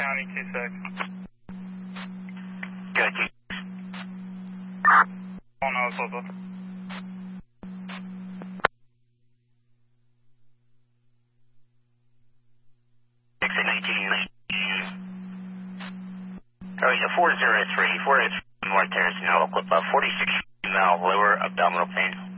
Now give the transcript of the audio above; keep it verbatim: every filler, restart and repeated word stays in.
County, two six. Good. Oh no, it's also. six nineteen. Oh, yeah, four zero three, four zero three, North Terrace, now, clip up, forty-six mile lower abdominal pain.